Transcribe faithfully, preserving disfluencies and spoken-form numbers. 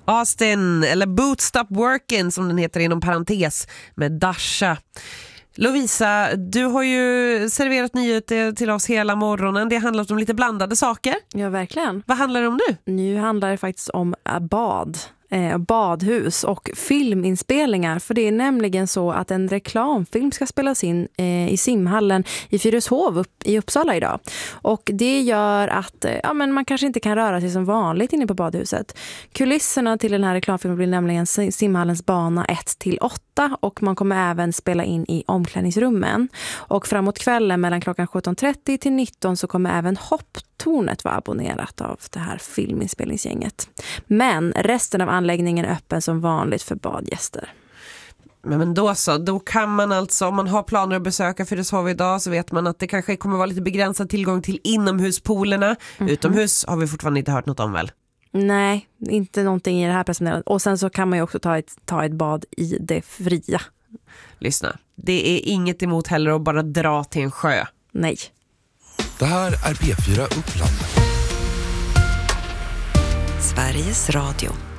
Austin, eller Boot Stop Workin' som den heter inom parentes, med Dasha. Lovisa, du har ju serverat nyheter till oss hela morgonen. Det handlar om lite blandade saker. Ja, verkligen. Vad handlar det om nu? Nu handlar det faktiskt om bad. Eh, badhus och filminspelningar, för det är nämligen så att en reklamfilm ska spelas in eh, i simhallen i Fyrishov upp, i Uppsala idag, och det gör att eh, ja, men man kanske inte kan röra sig som vanligt inne på badhuset. Kulisserna till den här reklamfilmen blir nämligen simhallens bana ett till åtta, och man kommer även spela in i omklädningsrummen, och framåt kvällen mellan klockan sjutton trettio till nitton så kommer även hopptornet vara abonnerat av det här filminspelningsgänget. Men resten av anläggningen är öppen som vanligt för badgäster. Men, men då så, då kan man alltså, om man har planer att besöka Fyrishov idag, så vet man att det kanske kommer vara lite begränsad tillgång till inomhuspolerna. Mm-hmm. Utomhus har vi fortfarande inte hört något om, väl? Nej, inte någonting i det här pressmeddelandet. Och sen så kan man ju också ta ett, ta ett bad i det fria. Lyssna, det är inget emot heller att bara dra till en sjö. Nej. Det här är P fyra Uppland. Sveriges Radio.